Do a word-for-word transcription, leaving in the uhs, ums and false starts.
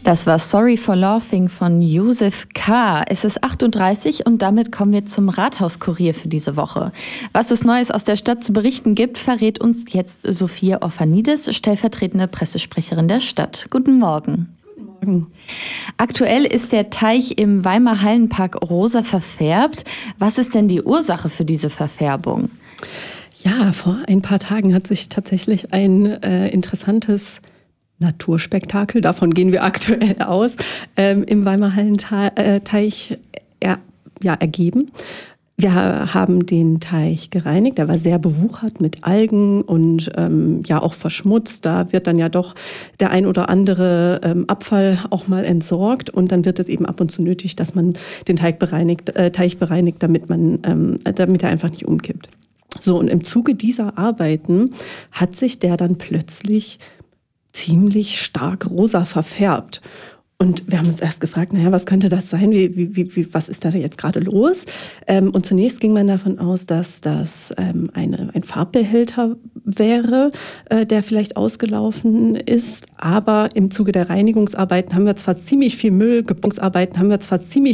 Das war Sorry for Laughing von Josef K. Es ist acht Uhr dreißig und damit kommen wir zum Rathauskurier für diese Woche. Was es Neues aus der Stadt zu berichten gibt, verrät uns jetzt Sophia Orphanides, stellvertretende Pressesprecherin der Stadt. Guten Morgen. Guten Morgen. Aktuell ist der Teich im Weimar Hallenpark rosa verfärbt. Was ist denn die Ursache für diese Verfärbung? Ja, vor ein paar Tagen hat sich tatsächlich ein äh, interessantes Naturspektakel, davon gehen wir aktuell aus, ähm, im Weimar Hallenteich er, ja, ergeben. Wir haben den Teich gereinigt, der war sehr bewuchert mit Algen und ähm, ja auch verschmutzt. Da wird dann ja doch der ein oder andere ähm, Abfall auch mal entsorgt und dann wird es eben ab und zu nötig, dass man den Teich bereinigt, äh, Teich bereinigt, damit man, ähm, damit er einfach nicht umkippt. So, und im Zuge dieser Arbeiten hat sich der dann plötzlich ziemlich stark rosa verfärbt. Und wir haben uns erst gefragt, naja, was könnte das sein? Wie, wie, wie, was ist da jetzt gerade los? Ähm, und zunächst ging man davon aus, dass das ähm, eine, ein Farbbehälter wäre, äh, der vielleicht ausgelaufen ist. Aber im Zuge der Reinigungsarbeiten haben wir zwar ziemlich viel Müll, Gebrauchsarbeiten haben wir zwar ziemlich